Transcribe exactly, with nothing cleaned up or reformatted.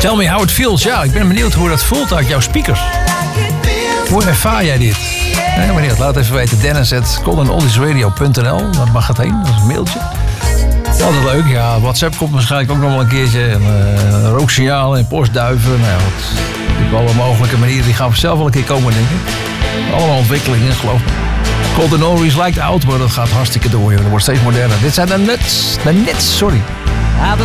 Tell me how it feels. Ja, ik ben benieuwd hoe dat voelt uit jouw speakers. Hoe ervaar jij dit? Nee, benieuwd. Laat het even weten. Dennis at golden oldies radio punt n l. Dat mag het heen. Dat is een mailtje. Altijd leuk. Ja, WhatsApp komt waarschijnlijk ook nog wel een keertje. En, uh, rooksignalen en postduiven. Nou, wat, op alle mogelijke manieren. Die gaan vanzelf wel een keer komen, denk ik. Allemaal ontwikkelingen, geloof ik. Golden Oldies lijkt oud, maar dat gaat hartstikke door. Joh. Dat wordt steeds moderner. Dit zijn de nuts. De nits, sorry.